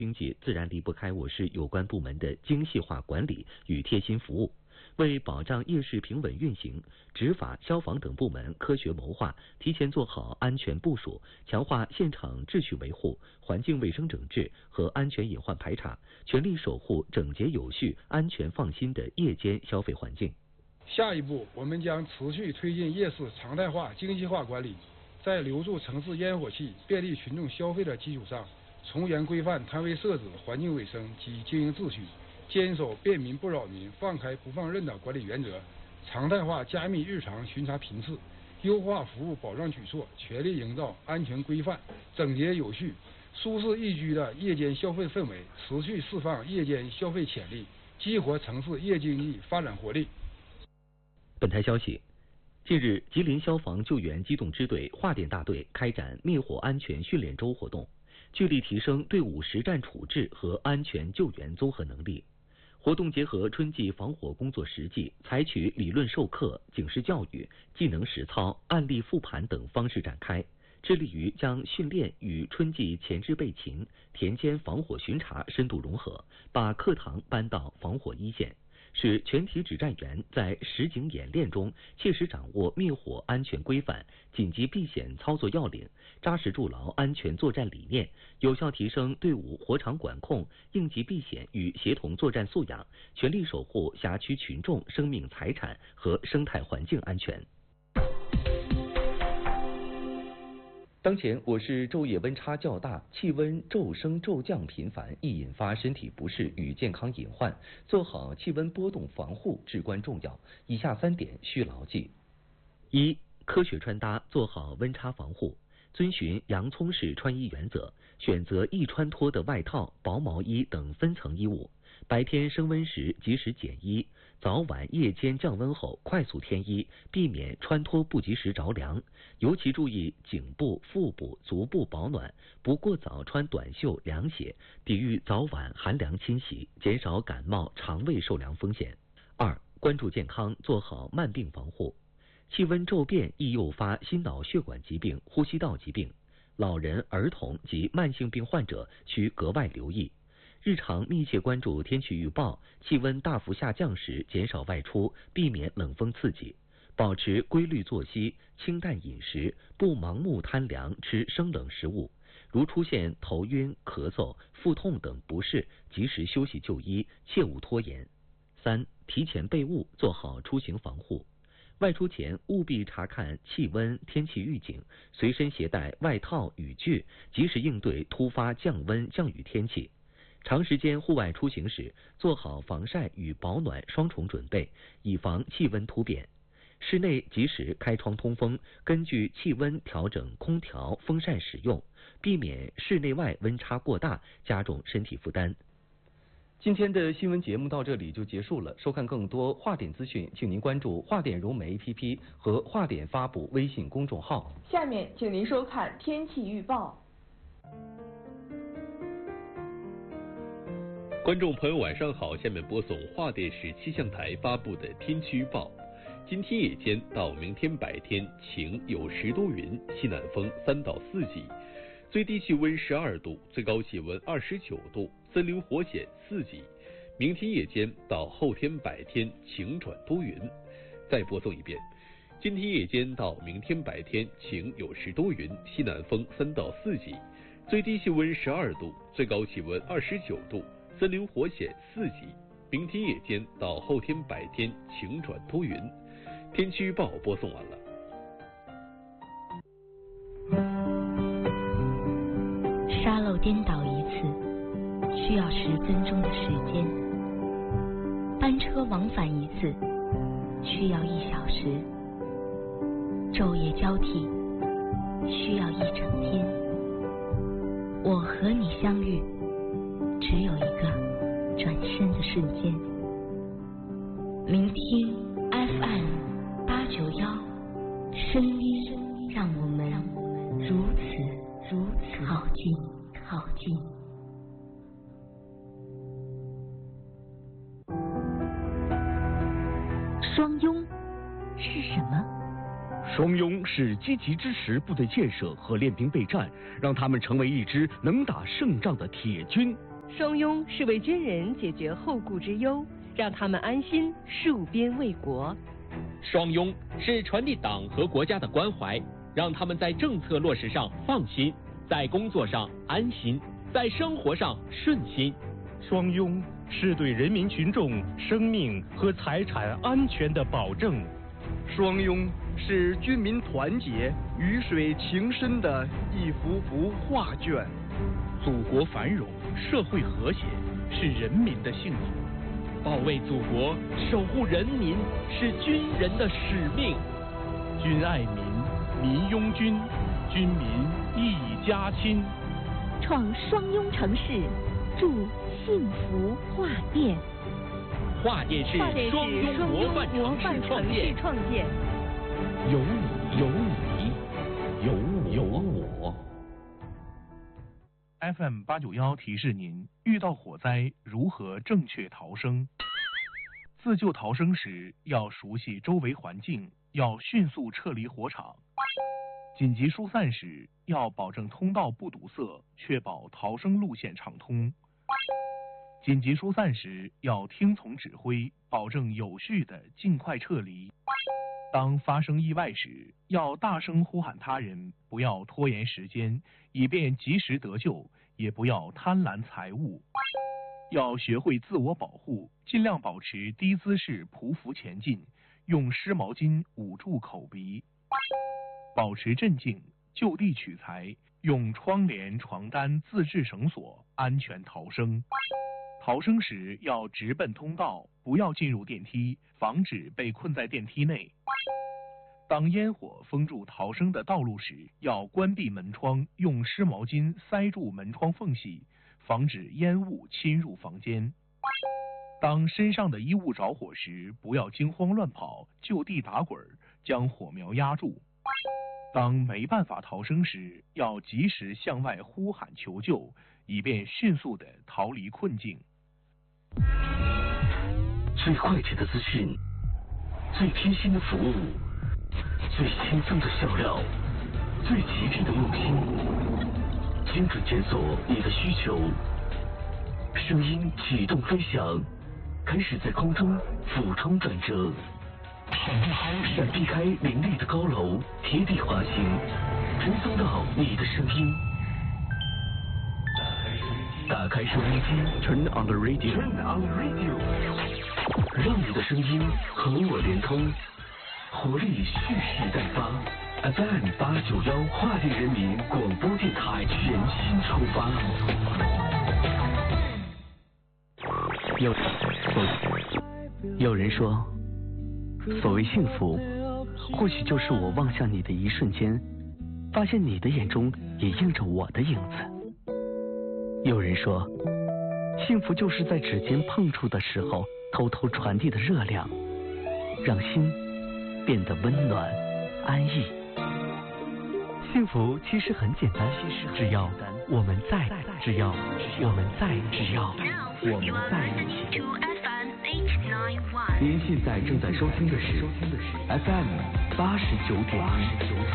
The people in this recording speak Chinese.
经济自然离不开我市有关部门的精细化管理与贴心服务。为保障夜市平稳运行，执法、消防等部门科学谋划，提前做好安全部署，强化现场秩序维护、环境卫生整治和安全隐患排查，全力守护整洁有序、安全放心的夜间消费环境。 下一步，我们将持续推进夜市常态化、精细化管理，在留住城市烟火气、便利群众消费的基础上，从严规范摊位设置、环境卫生及经营秩序，坚守便民不扰民、放开不放任的管理原则，常态化加密日常巡查频次，优化服务保障举措，全力营造安全规范、整洁有序、舒适宜居的夜间消费氛围，持续释放夜间消费潜力，激活城市夜经济发展活力。 本台消息，近日，吉林消防救援机动支队桦甸大队开展灭火安全训练周活动，聚力提升队伍实战处置和安全救援综合能力。活动结合春季防火工作实际，采取理论授课、警示教育、技能实操、案例复盘等方式展开，致力于将训练与春季前置备勤、田间防火巡查深度融合，把课堂搬到防火一线，使全体指战员在实景演练中切实掌握灭火安全规范、紧急避险操作要领，扎实筑牢安全作战理念，有效提升队伍火场管控、应急避险与协同作战素养，全力守护辖区群众生命财产和生态环境安全。当前，我市昼夜温差较大，气温骤升骤降频繁，易引发身体不适与健康隐患。做好气温波动防护至关重要。以下3点需牢记：一、科学穿搭，做好温差防护。遵循洋葱式穿衣原则，选择易穿脱的外套、薄毛衣等分层衣物。白天升温时及时减衣，早晚夜间降温后快速添衣，避免穿脱不及时着凉。尤其注意颈部、腹部、足部保暖，不过早穿短袖、凉鞋，抵御早晚寒凉侵袭，减少感冒、肠胃受凉风险。2、关注健康，做好慢病防护。气温骤变易诱发心脑血管疾病、呼吸道疾病，老人、儿童及慢性病患者需格外留意。日常密切关注天气预报，气温大幅下降时减少外出，避免冷风刺激，保持规律作息，清淡饮食，不盲目贪凉吃生冷食物。如出现头晕、咳嗽、腹痛等不适，及时休息就医，切勿拖延。3、提前备物，做好出行防护。外出前务必查看气温、天气预警，随身携带外套、雨具，及时应对突发降温、降雨天气。长时间户外出行时，做好防晒与保暖双重准备，以防气温突变。室内及时开窗通风，根据气温调整空调、风扇使用，避免室内外温差过大，加重身体负担。今天的新闻节目到这里就结束了。收看更多华点资讯，请您关注华点融媒 APP 和华点发布微信公众号。 下面请您收看天气预报。 观众朋友晚上好，下面播送华电市气象台发布的天气预报。今天夜间到明天白天晴，有10多云，西南风3到4级，最低气温12度，最高气温29度，森林火险4级。明天夜间到后天白天晴转多云。再播送一遍，今天夜间到明天白天晴，有10多云，西南风3到4级，最低气温12度，最高气温29度，森林火险4级。明天夜间到后天白天晴转多云。天气预报播送完了。 沙漏颠倒一次需要10分钟的时间，班车往返一次需要1小时，昼夜交替需要1整天。我和你相遇，只有一个转身的瞬间。聆听 FM891，声音让我们如此靠近。双拥是什么？ 双拥是积极支持部队建设和练兵备战，让他们成为一支能打胜仗的铁军。 双拥是为军人解决后顾之忧，让他们安心戍边卫国。 双拥是传递党和国家的关怀，让他们在政策落实上放心，在工作上安心，在生活上顺心。 双拥是对人民群众生命和财产安全的保证。 双拥是军民团结、鱼水情深的一幅幅画卷。 祖国繁荣，社会和谐，是人民的幸福。 保卫祖国，守护人民，是军人的使命。 军爱民，民拥军，军民一家亲。 创双拥城市，筑幸福画店。 画店是双拥模范城市创建。 有你，有你，有我。 FM 891提示您：遇到火灾如何正确逃生？自救逃生时要熟悉周围环境，要迅速撤离火场。紧急疏散时要保证通道不堵塞，确保逃生路线畅通。紧急疏散时要听从指挥，保证有序的尽快撤离。当发生意外时，要大声呼喊他人，不要拖延时间，以便及时得救，也不要贪婪财物。要学会自我保护，尽量保持低姿势匍匐前进，用湿毛巾捂住口鼻。保持镇静，就地取材，用窗帘、床单自制绳索，安全逃生。逃生时要直奔通道，不要进入电梯，防止被困在电梯内。当烟火封住逃生的道路时，要关闭门窗，用湿毛巾塞住门窗缝隙，防止烟雾侵入房间。当身上的衣物着火时，不要惊慌乱跑，就地打滚，将火苗压住。当没办法逃生时，要及时向外呼喊求救，以便迅速地逃离困境。 最快捷的资讯，最贴心的服务，最轻松的笑料，最极致的用心，精准检索你的需求。声音启动飞翔，开始在空中俯冲转折，闪避开林立的高楼，贴地滑行，传送到你的声音。打开收音机 ，Turn on the radio， 让你的声音和我连通，活力蓄势待发。FM 891画地人民广播电台全新出发。 有人说，所谓幸福，或许就是我望向你的一瞬间，发现你的眼中也映着我的影子。有人说，幸福就是在指尖碰触的时候，偷偷传递的热量，让心变得温暖安逸。幸福其实很简单，只要我们在，只要我们在一起。您现在正在收听的是 FM 89.1。